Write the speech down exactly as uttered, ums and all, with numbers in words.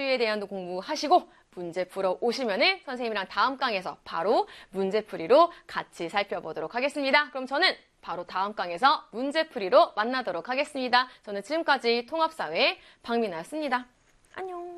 통합사회에 대한 공부하시고 문제 풀어 오시면은 선생님이랑 다음 강에서 바로 문제풀이로 같이 살펴보도록 하겠습니다. 그럼 저는 바로 다음 강에서 문제풀이로 만나도록 하겠습니다. 저는 지금까지 통합사회 박민아였습니다. 안녕.